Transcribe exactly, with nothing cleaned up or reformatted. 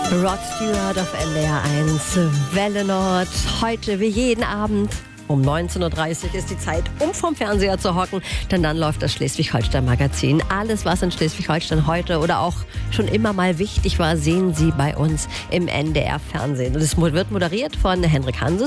Rod Stewart auf N D R eins, Welle Nord. Heute wie jeden Abend um neunzehn Uhr dreißig ist die Zeit, um vom Fernseher zu hocken, denn dann läuft das Schleswig-Holstein-Magazin. Alles, was in Schleswig-Holstein heute oder auch schon immer mal wichtig war, sehen Sie bei uns im N D R-Fernsehen. Das wird moderiert von Henrik Hanses.